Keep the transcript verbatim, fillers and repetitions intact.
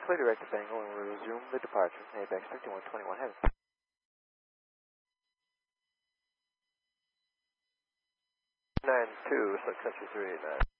successfully directed Bengal and will resume the departure. Apex fifty-one twenty-one heavy. nine two, successful three eight nine.